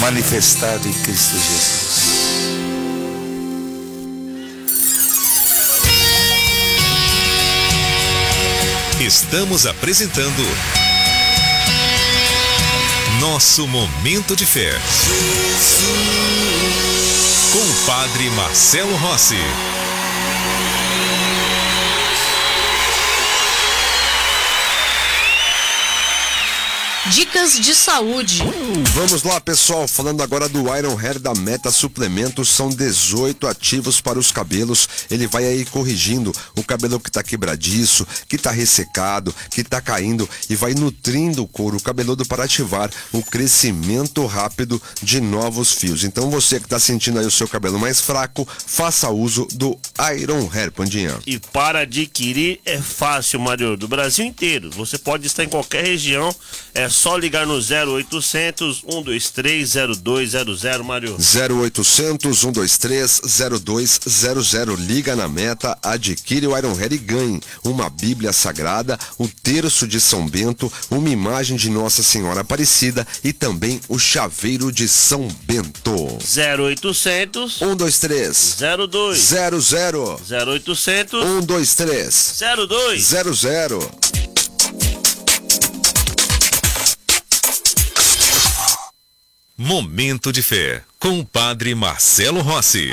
manifestado em Cristo Jesus. Estamos apresentando Nosso Momento de Fé, com o Padre Marcelo Rossi. Dicas de saúde. Vamos lá, pessoal, falando agora do Iron Hair da Meta Suplementos. São 18 ativos para os cabelos. Ele vai aí corrigindo o cabelo que tá quebradiço, que tá ressecado, que tá caindo, e vai nutrindo o couro cabeludo para ativar o crescimento rápido de novos fios. Então você que tá sentindo aí o seu cabelo mais fraco, faça uso do Iron Hair, Pandinha. E para adquirir é fácil, Mário, do Brasil inteiro. Você pode estar em qualquer região, é só ligar no 0800 123 0200, Mário. 0800 123 0200. Liga na Meta, adquire o Iron Hair e ganhe uma Bíblia Sagrada, o terço de São Bento, uma imagem de Nossa Senhora Aparecida e também o chaveiro de São Bento. 0800 123 02 00 0800 123 02 00. Momento de Fé, com o Padre Marcelo Rossi.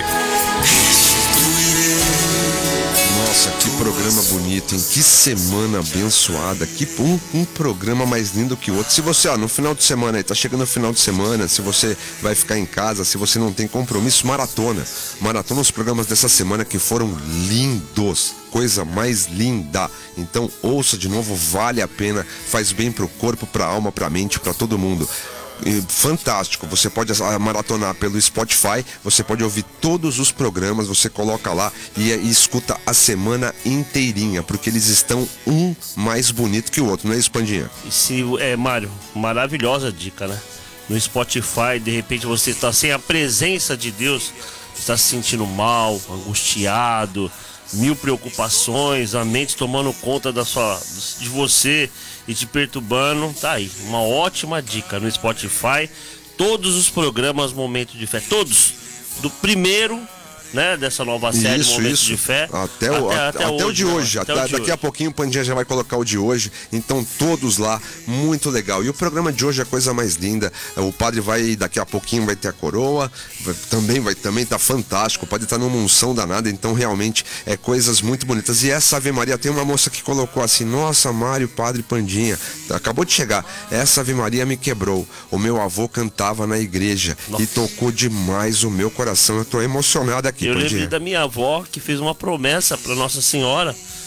Nossa, que programa bonito, hein? Que semana abençoada, que um programa mais lindo que o outro. Se você, no final de semana aí, tá chegando o final de semana, se você vai ficar em casa, se você não tem compromisso, maratona os programas dessa semana que foram lindos, coisa mais linda. Então ouça de novo, vale a pena, faz bem pro corpo, pra alma, pra mente, pra todo mundo. Fantástico, você pode maratonar pelo Spotify, você pode ouvir todos os programas, você coloca lá e escuta a semana inteirinha, porque eles estão um mais bonito que o outro, não é isso, Pandinha? Mário, maravilhosa dica, né? No Spotify, de repente você está sem a presença de Deus, está se sentindo mal, angustiado, mil preocupações, a mente tomando conta de você e te perturbando. Tá aí, uma ótima dica no Spotify. Todos os programas Momento de Fé, todos, do primeiro, né, dessa nova série Momento de Fé até o de hoje, daqui a pouquinho o Pandinha já vai colocar o de hoje. Então todos lá, muito legal. E o programa de hoje é a coisa mais linda. O padre vai, daqui a pouquinho vai ter a coroa, também tá fantástico. O padre tá numa unção danada, então realmente é coisas muito bonitas. E essa Ave Maria, tem uma moça que colocou assim: nossa, Mário, Padre Pandinha, acabou de chegar, essa Ave Maria me quebrou. O meu avô cantava na igreja. Nossa. E tocou demais o meu coração. Eu tô emocionado aqui. Eu lembrei da minha avó, que fez uma promessa para Nossa Senhora,